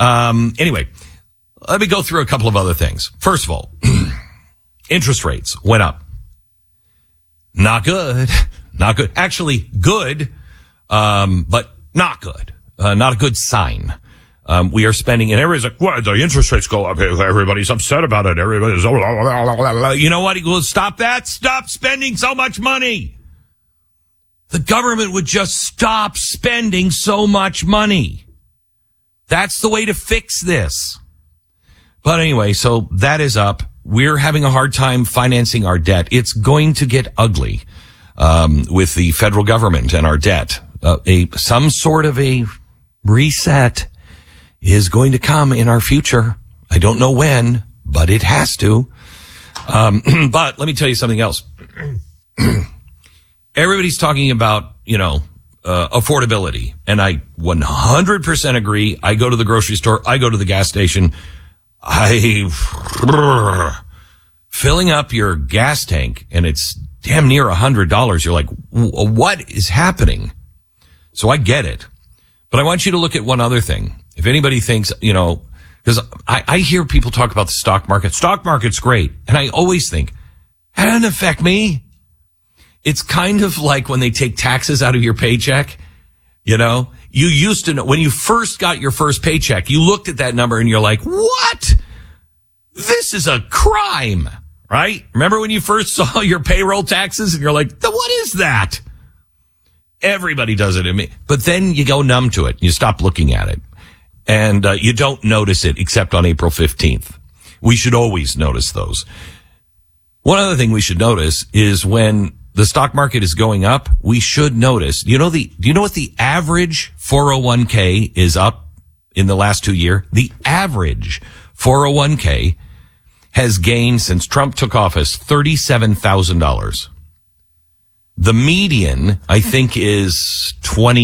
Anyway, let me go through a couple of other things. First of all, interest rates went up. Not good. Not good. Actually, good, but not good. Not a good sign. We are spending, and everybody's like, "What? The interest rates go up. Everybody's upset about it. Everybody's, you know what? Well, stop that. Stop spending so much money. The government would just stop spending so much money. That's the way to fix this." But anyway, so that is up. We're having a hard time financing our debt. It's going to get ugly, with the federal government and our debt. Some sort of a reset is going to come in our future. I don't know when, but it has to. But let me tell you something else. Everybody's talking about, affordability. And I 100% agree. I go to the grocery store. I go to the gas station. Filling up your gas tank and it's damn near $100. You're like, what is happening? So I get it. But I want you to look at one other thing. If anybody thinks, because I hear people talk about the stock market. Stock market's great. And I always think, that doesn't affect me. It's kind of like when they take taxes out of your paycheck. You used to know, when you first got your first paycheck, you looked at that number and you're like, what? This is a crime, right? Remember when you first saw your payroll taxes and you're like, what is that? Everybody does it. But then you go numb to it. You stop looking at it. And you don't notice it except on April 15th. We should always notice those. One other thing we should notice is when the stock market is going up, we should notice. Do you know what the average 401k is up in the last 2 years? The average 401k has gained since Trump took office $37,000. The median, I think, is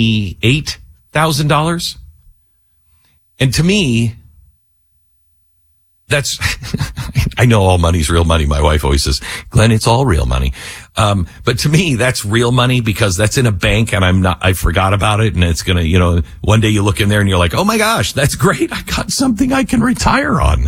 $28,000. And to me, that's, I know all money's real money. My wife always says, Glenn, it's all real money. But to me, that's real money because that's in a bank and I forgot about it. And it's going to, one day you look in there and you're like, oh my gosh, that's great. I got something I can retire on.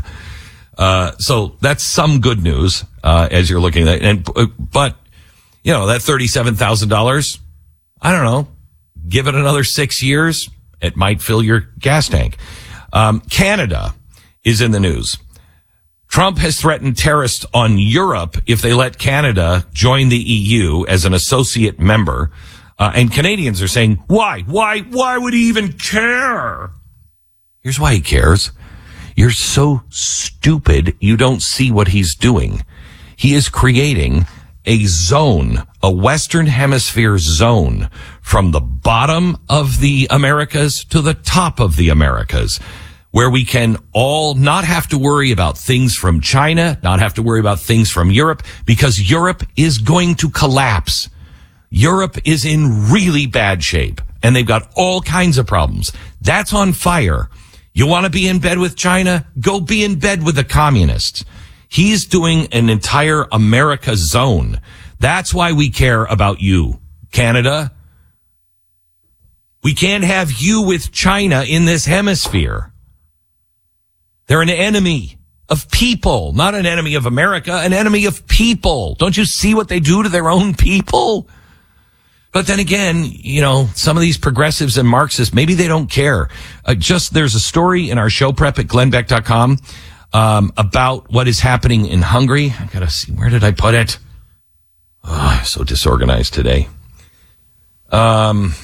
So that's some good news, as you're looking at it. But that $37,000, I don't know, give it another 6 years. It might fill your gas tank. Canada is in the news. Trump has threatened tariffs on Europe if they let Canada join the EU as an associate member. And Canadians are saying, why would he even care? Here's why he cares. You're so stupid you don't see what he's doing. He is creating a zone, a Western Hemisphere zone, from the bottom of the Americas to the top of the Americas, where we can all not have to worry about things from China, not have to worry about things from Europe, because Europe is going to collapse. Europe is in really bad shape, and they've got all kinds of problems. That's on fire. You want to be in bed with China? Go be in bed with the communists. He's doing an entire America zone. That's why we care about you, Canada. We can't have you with China in this hemisphere. They're an enemy of people, not an enemy of America, an enemy of people. Don't you see what they do to their own people? But then again, some of these progressives and Marxists, maybe they don't care. There's a story in our show prep at glennbeck.com. About what is happening in Hungary. I gotta see, where did I put it? Oh, I'm so disorganized today. Oh,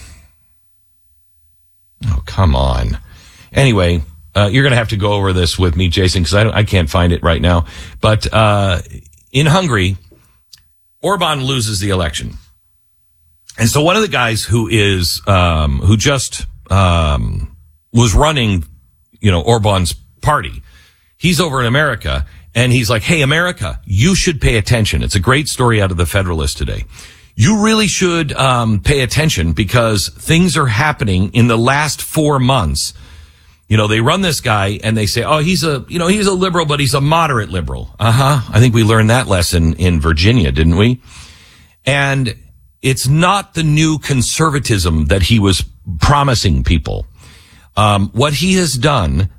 come on. Anyway, you're gonna have to go over this with me, Jason, because I can't find it right now. But in Hungary, Orban loses the election. And so one of the guys who just was running, Orban's party, he's over in America, and he's like, hey, America, you should pay attention. It's a great story out of the Federalist today. You really should pay attention because things are happening in the last 4 months. They run this guy, and they say, oh, he's a liberal, but he's a moderate liberal. I think we learned that lesson in Virginia, didn't we? And it's not the new conservatism that he was promising people. What he has done